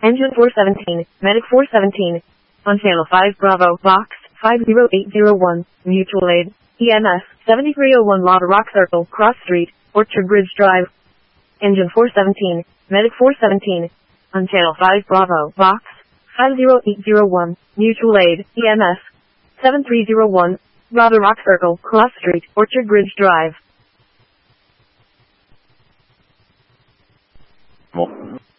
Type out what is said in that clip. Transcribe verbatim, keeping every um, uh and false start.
Engine four seventeen, Medic four seventeen. On Channel five Bravo, Box five zero eight zero one, Mutual Aid, E M S seventy-three oh one Lava Rock Circle, Cross Street, Orchard Ridge Drive. Engine four seventeen, Medic four seventeen. On Channel five Bravo, Box five zero eight zero one, Mutual Aid, E M S seven three zero one, Lava Rock Circle, Cross Street, Orchard Ridge Drive. Well.